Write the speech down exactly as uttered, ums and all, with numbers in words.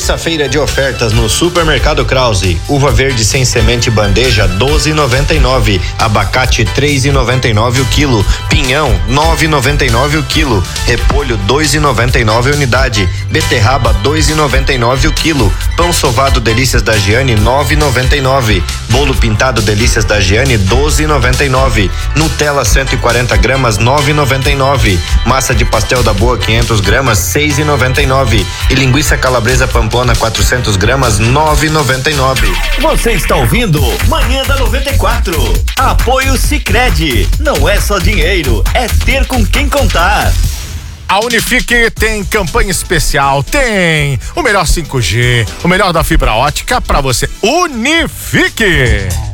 Terça-feira de ofertas no Supermercado Krause. Uva verde sem semente bandeja doze e noventa e nove. Abacate três e noventa e nove o quilo. Pinhão nove e noventa e nove o quilo. Repolho dois e noventa e nove a unidade. Beterraba dois e noventa e nove o quilo. Pão sovado Delícias da Giane nove e noventa e nove. Bolo pintado Delícias da Giane doze e noventa e nove. Nutella cento e quarenta gramas nove e noventa e nove. Massa de pastel da Boa quinhentas gramas seis e noventa e nove. E linguiça calabresa Pamplona quatrocentas gramas nove e noventa e nove. Você está ouvindo Manhã da noventa e quatro. Apoio Sicredi. Não é só dinheiro, é ter com quem contar. A Unifique tem campanha especial, tem o melhor cinco G, o melhor da fibra ótica para você. Unifique!